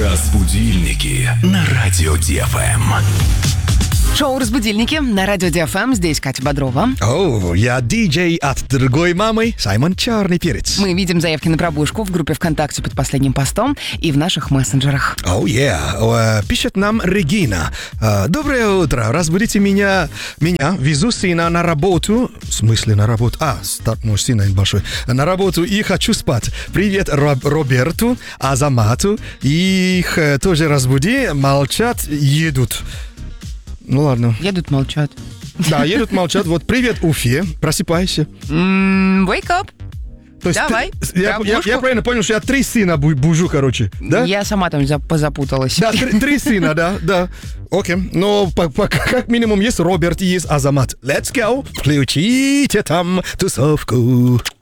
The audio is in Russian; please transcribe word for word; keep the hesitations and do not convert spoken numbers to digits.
Разбудильники на радио Ди Эф Эм. Шоу «Разбудильники» на радио Ди Эф Эм. Здесь Катя Бодрова. О, я диджей от другой мамы, Саймон Черный Перец. Мы видим заявки на пробужку в группе ВКонтакте под последним постом и в наших мессенджерах. О, oh, yeah. Пишет нам Регина. Доброе утро. Разбудите меня. Меня. Везу сына на работу. В смысле на работу? А, старт мой сына большой. На работу и хочу спать. Привет Роб- Роберту, Азамату. Их тоже разбуди. Молчат, едут. Ну ладно. Едут, молчат. Да, едут, молчат. Вот привет, Уфе. Просыпайся. Mm, wake up. То есть Давай. Ты, я, я, я правильно понял, что я три сына бу- бужу, короче. Да? Я сама там за- позапуталась. Да, три, три сына, да, да. Окей. Но по, по, как минимум есть Роберт и есть Азамат. Let's go. Включите там тусовку.